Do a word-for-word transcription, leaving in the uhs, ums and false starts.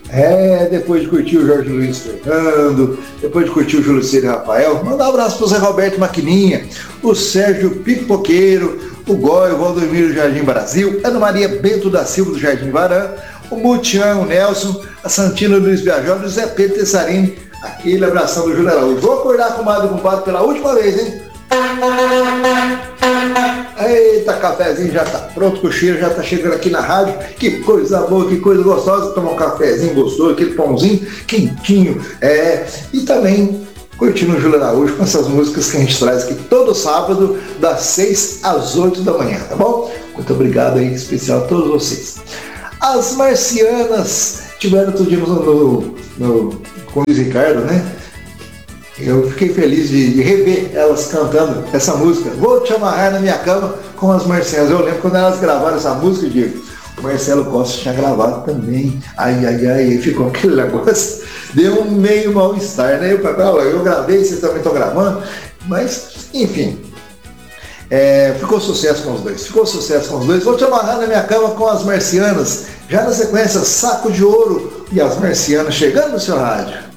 É, depois de curtir o Jorge Luiz Fernando, depois de curtir o Júlio Ciro e Rafael, mandar um abraço pro Zé Roberto Maquininha, o Sérgio Pipoqueiro, o Góio, o Valdomiro do Jardim Brasil, Ana Maria Bento da Silva do Jardim Varã, o Mutian, o Nelson, a Santina Luiz Viajó, o Zé Pedro Tessarini, aquele abração do Júlio Araújo. Vou acordar com o Madre Compadre pela última vez, hein? Eita, cafezinho já tá pronto, o cheiro já tá chegando aqui na rádio. Que coisa boa, que coisa gostosa. Tomar um cafezinho gostoso, aquele pãozinho quentinho. É, e também curtindo o Júlio Araújo com essas músicas que a gente traz aqui todo sábado, das seis às oito da manhã, tá bom? Muito obrigado aí, em especial a todos vocês. As Marcianas tiveram tudo no, no, no, com o Luiz Ricardo, né? Eu fiquei feliz de, de rever elas cantando essa música. Vou te amarrar na minha cama com as Marcianas. Eu lembro quando elas gravaram essa música, Diego, o Marcelo Costa tinha gravado também. Ai, ai, ai, ficou aquele negócio. Deu um meio mal-estar, né? Eu, eu gravei, vocês também estão gravando. Mas, enfim, é, ficou sucesso com os dois. Ficou sucesso com os dois. Vou te amarrar na minha cama com as Marcianas. Já na sequência, Saco de Ouro e as Marcianas chegando no seu rádio.